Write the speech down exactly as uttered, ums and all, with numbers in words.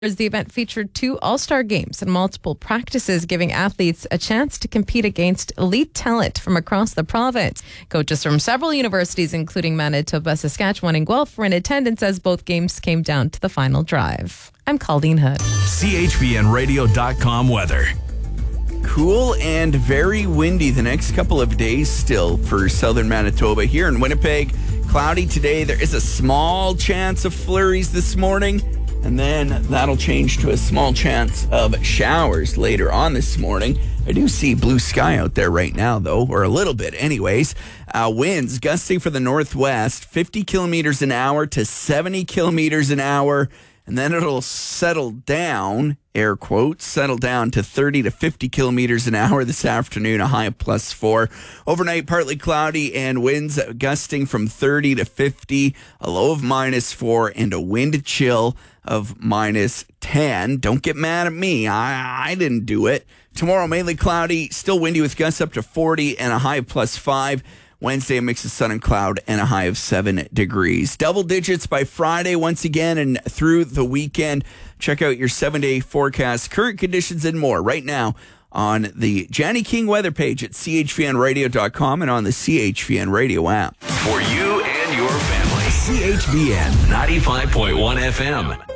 The event featured two all-star games and multiple practices, giving athletes a chance to compete against elite talent from across the province. Coaches from several universities, including Manitoba, Saskatchewan, and Guelph, were in attendance as both games came down to the final drive. I'm Colleen Hood. C H V N radio dot com weather. Cool and very windy the next couple of days still for southern Manitoba. Here in Winnipeg, cloudy today. There is a small chance of flurries this morning. And then that'll change to a small chance of showers later on this morning. I do see blue sky out there right now, though, or a little bit anyways. Uh, winds gusting for the northwest, fifty kilometers an hour to seventy kilometers an hour. And then it'll settle down, air quotes, settle down to thirty to fifty kilometers an hour this afternoon, a high of plus four. Overnight, partly cloudy and winds gusting from thirty to fifty, a low of minus four, and a wind chill of minus ten. Don't get mad at me. I, I didn't do it. Tomorrow, mainly cloudy, still windy with gusts up to forty and a high of plus five. Wednesday, a mix of sun and cloud and a high of seven degrees. Double digits by Friday once again and through the weekend. Check out your seven-day forecast, current conditions, and more right now on the Janny King weather page at C H V N radio dot com and on the C H V N radio app. For you and your family, C H V N ninety-five point one F M.